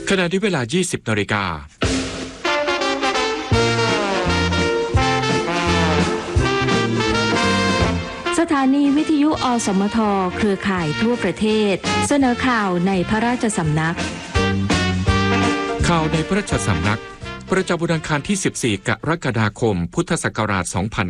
ขณะที่เวลา 20 นาฬิกาสถานีวิทยุอสมทเครือข่ายทั่วประเทศเสนอข่าวในพระราชสำนักข่าวในพระราชสำนักประจำวันอังคารที่ 14 กรกฎาคม พุทธศักราช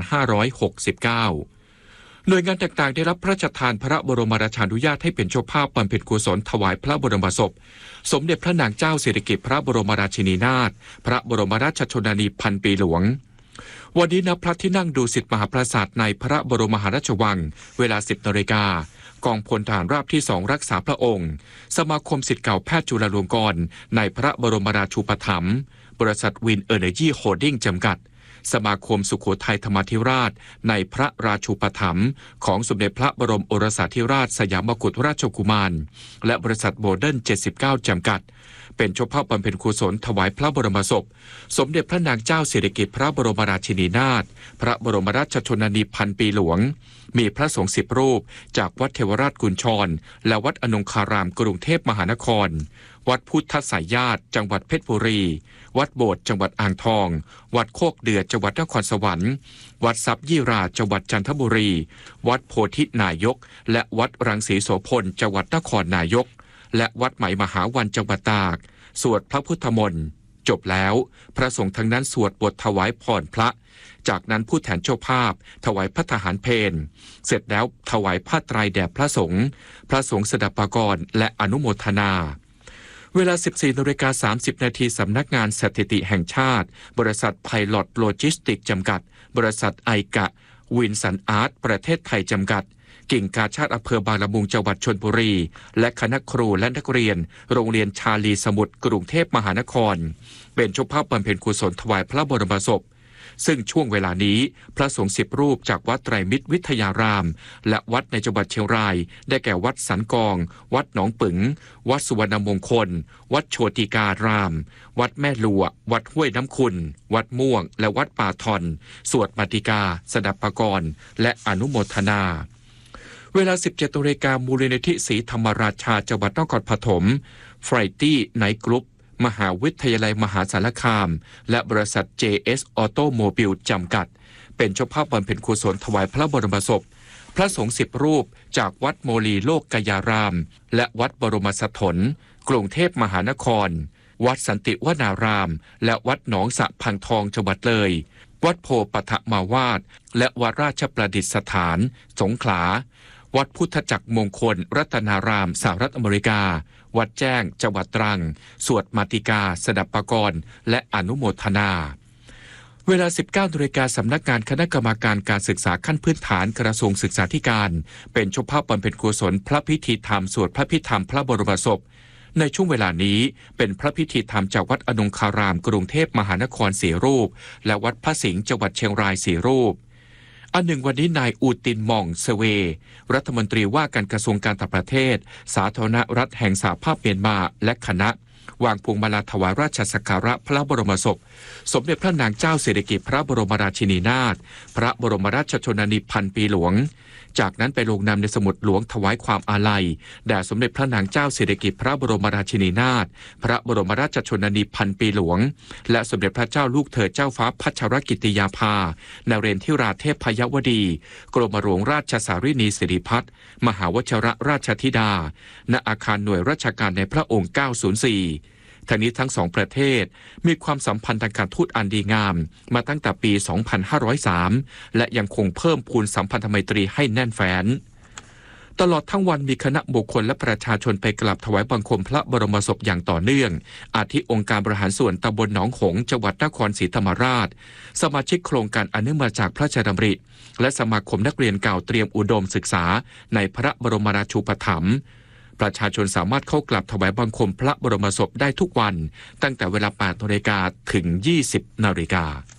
2569 หน่วยงานต่างๆได้รับพระราชทานพระบรมราชานุญาตให้เป็นเจ้าภาพบำเพ็ญกุศลถวายพระบรมศพสมเด็จพระนางเจ้าสิริกิติ์พระบรมราชินีนาถพระบรมราชชนนีพันปีหลวงวันนี้ณพระที่นั่งดุสิตมหาปราสาทในพระบรมมหาราชวังเวลา 10 นาฬิกากองพลทหารราบที่ 2 รักษาพระองค์สมาคมศิษย์เก่าแพทย์จุฬาลงกรณ์ในพระบรมราชูปถัมภ์บริษัทวินเอเนอร์จีโฮลดิ้งจำกัดสมาคมสุโขทัยธรรมาธิราชในพระราชูปถัมภ์ของสมเด็จพระบรมโอรสาธิราชสยามกุฎราชกุมารและบริษัทโมเดิร์น79จำกัดเป็นเจ้าภาพบำเพ็ญกุศลถวายพระบรมศพสมเด็จพระนางเจ้าสิริกิติ์พระบรมราชินีนาถพระบรมราชชนนีพันปีหลวงมีพระสงฆ์10 รูปจากวัดเทวราชกุญชรและวัดอนงคารามกรุงเทพมหานครวัดพุทธสายญาติจังหวัดเพชรบุรีวัดโบสถ์จังหวัดอ่างทองวัดโคกเดือจังหวัดนครสวรรค์วัดทรัพย์ยี่ราจังหวัดจันทบุรีวัดโพธินายกและวัดรังสีโสพลจังหวัดนครนายกและวัดไหมมหาวันจังหวัดตากสวดพระพุทธมนต์จบแล้วพระสงฆ์ทั้งนั้นสวดบทถวายพรพระจากนั้นผู้แทนเจ้าภาพถวายพระทหารเพลเสร็จแล้วถวายผ้าไตรแด่พระสงฆ์สดับปกรณ์และอนุโมทนาเวลา 14:30 นาทีสำนักงานสถิติแห่งชาติบริษัทไพลอตโลจิสติกจำกัดบริษัทไอกะวินสันอาร์ตประเทศไทยจำกัดกิ่งกาชาดอำเภอบางละมุงจังหวัดชลบุรีและคณะครูและนักเรียนโรงเรียนชาลีสมุทรกรุงเทพมหานครเป็นเจ้าภาพบำเพ็ญกุศลถวายพระบรมศพซึ่งช่วงเวลานี้พระสงฆ์10 รูปจากวัดไตรมิตรวิทยารามและวัดในจังหวัดเชียงรายได้แก่วัดสันกองวัดหนองปึ๋งวัดสุวรรณมงคลวัดโชติการามวัดแม่ลัววัดห้วยน้ำขุ่นวัดม่วงและวัดป่าทอนสวดมาติกาสดับปกรณ์และอนุโมทนาเวลา 17 นาฬิกามูลนิธิศรีธรรมราชาจังหวัดนครปฐมฟรายตี้ไนท์กรุ๊ปมหาวิทยาลัยมหาสารคามและบริษัท JS Automobile จำกัดเป็นเจ้าภาพบำเพ็ญกุศลถวายพระบรมศพพระสงฆ์10 รูปจากวัดโมลีโลกกยารามและวัดบรมสถนกรุงเทพมหานครวัดสันติวนารามและวัดหนองสะพังทองจังหวัดเลยวัดโพปฐมาวาสและวัดราชประดิษฐานสงขลาวัดพุทธจักรมงคลรัตนารามสหรัฐอเมริกาวัดแจ้งจังหวัดตรังสวดมาติกาสดับปกรณ์และอนุโมทนาเวลา 19 นาฬิกาสำนักงานคณะกรรมการการศึกษาขั้นพื้นฐานกระทรวงศึกษาธิการเป็นเจ้าภาพบำเพ็ญกุศลพระพิธีธรรมสวดพระพิธรรมพระบรมศพในช่วงเวลานี้เป็นพระพิธีธรรมจากวัดอนงคารามกรุงเทพมหานคร4 รูปและวัดพระสิงห์จังหวัดเชียงราย4 รูปอันหนึ่งวันนี้นายอูตินมองเซเวรัฐมนตรีว่าการกระทรวงการต่างประเทศสาธารณรัฐแห่งสหภาพเมียนมาและคณะวางพวงมาลาถวายราชสักการะพระบรมศพสมเด็จพระนางเจ้าสิริกิติ์พระบรมราชินีนาถพระบรมราชชนนีพันปีหลวงจากนั้นไปลงนามในสมุดหลวงถวายความอาลัยแด่สมเด็จพระนางเจ้าสิริกิติ์พระบรมราชินีนาถพระบรมราชชนนีพันปีหลวงและสมเด็จพระเจ้าลูกเธอเจ้าฟ้าพัชรกิติยาภานเรนทิราเทพยวดีกรมหลวงราชสารินีสิริพัฒน์มหาวชิรราชธิดาณอาคารหน่วยราชการในพระองค์904ทั้งนี้ทั้ง2 ประเทศมีความสัมพันธ์ทางการทูตอันดีงามมาตั้งแต่ปี 2503 และยังคงเพิ่มพูนสัมพันธไมตรีให้แน่นแฟ้นตลอดทั้งวันมีคณะบุคคลและประชาชนไปกราบถวายบังคมพระบรมศพอย่างต่อเนื่องอาทิองค์การบริหารส่วนตำบลหนองหงส์จังหวัดนครศรีธรรมราชสมาชิกโครงการอนุมาจากพระราชดำริและสมาคมนักเรียนเก่าเตรียมอุดมศึกษาในพระบรมราชูปถัมภ์ประชาชนสามารถเข้ากราบถวายบังคมพระบรมศพได้ทุกวันตั้งแต่เวลา 8 นาฬิกาถึง 20 นาฬิกา